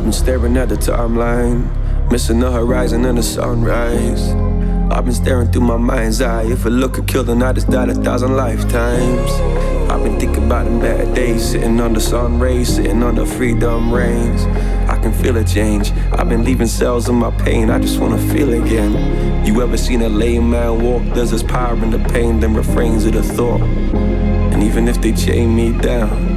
been staring at the timeline, missing the horizon and the sunrise. I've been staring through my mind's eye. If a look could kill, then I just died 1,000 lifetimes. I've been thinking about them bad days, sitting under sun rays, sitting under freedom rains. I can feel a change. I've been leaving cells in my pain, I just wanna feel again. You ever seen a lame man walk? There's this power in the pain, then refrains of the thought. And even if they chain me down,